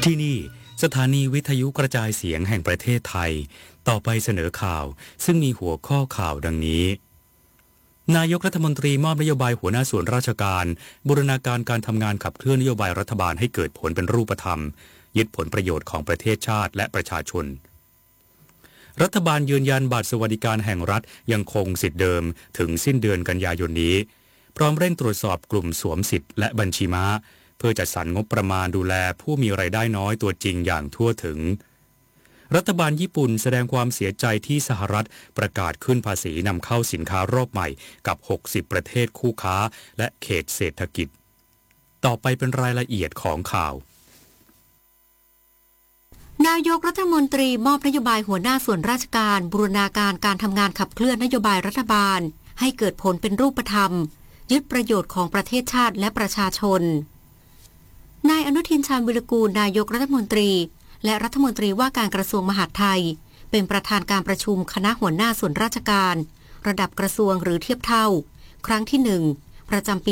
ที่นี่สถานีวิทยุกระจายเสียงแห่งประเทศไทยต่อไปเสนอข่าวซึ่งมีหัวข้อข่าวดังนี้นายกรัฐมนตรีมอบนโยบายหัวหน้าส่วนราชการบูรณาการการทำงานขับเคลื่อนนโยบายรัฐบาลให้เกิดผลเป็นรูปธรรมยึดผลประโยชน์ของประเทศชาติและประชาชนรัฐบาลยืนยันบัตรสวัสดิการแห่งรัฐยังคงสิทธิเดิมถึงสิ้นเดือนกันยายนนี้พร้อมเร่งตรวจสอบกลุ่มสวมสิทธิ์และบัญชีม้าเพื่อจัดสรรงบประมาณดูแลผู้มีรายได้น้อยตัวจริงอย่างทั่วถึงรัฐบาลญี่ปุ่นแสดงความเสียใจที่สหรัฐประกาศขึ้นภาษีนำเข้าสินค้ารอบใหม่กับ60ประเทศคู่ค้าและเขตเศรษฐกิจต่อไปเป็นรายละเอียดของข่าวนายกรัฐมนตรีมอบนโยบายหัวหน้าส่วนราชการบูรณาการการทำงานขับเคลื่อนนโยบายรัฐบาลให้เกิดผลเป็นรูปธรรมยึดประโยชน์ของประเทศชาติและประชาชนนายอนุทินชาญวิรากูลนายกรัฐมนตรีและรัฐมนตรีว่าการกระทรวงมหาดไทยเป็นประธานการประชุมคณะหัวหน้าส่วนราชการระดับกระทรวงหรือเทียบเท่าครั้งที่1ประจำปี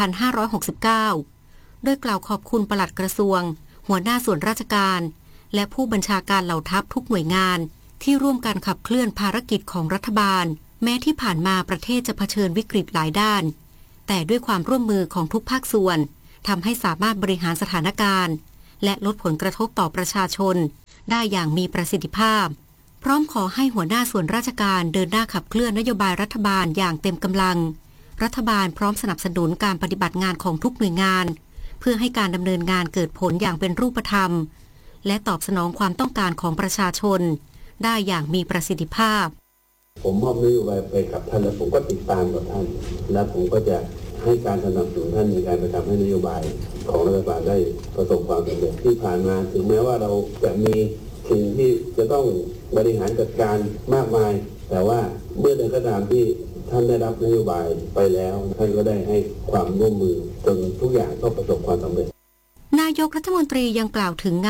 2569 โดยกล่าวขอบคุณปลัดกระทรวงหัวหน้าส่วนราชการและผู้บัญชาการเหล่าทัพทุกหน่วยงานที่ร่วมกันขับเคลื่อนภารกิจของรัฐบาลแม้ที่ผ่านมาประเทศจะเผชิญวิกฤตหลายด้านแต่ด้วยความร่วมมือของทุกภาคส่วนทำให้สามารถบริหารสถานการณ์และลดผลกระทบต่อประชาชนได้อย่างมีประสิทธิภาพพร้อมขอให้หัวหน้าส่วนราชการเดินหน้าขับเคลื่อนนโยบายรัฐบาลอย่างเต็มกำลังรัฐบาลพร้อมสนับสนุนการปฏิบัติงานของทุกหน่วยงานเพื่อให้การดำเนินงานเกิดผลอย่างเป็นรูปธรรมและตอบสนองความต้องการของประชาชนได้อย่างมีประสิทธิภาพผมมอบนโยบายไปกับท่านและผมก็ติดตามกับท่านและผมก็จะให้การสนับสนุนท่านในการไปทำให้นโยบายของรัฐบาลได้ประสบความสำเร็จที่ผ่านมาถึงแม้ว่าเราจะมีสิ่งที่จะต้องบริหารจัดการมากมายแต่ว่าเมื่อใดก็ตามที่ท่านได้รับนโยบายไปแล้วท่านก็ได้ให้ความร่วมมือจนทุกอย่างก็ประสบความสำเร็จนายกรัฐมนตรียังกล่าวถึง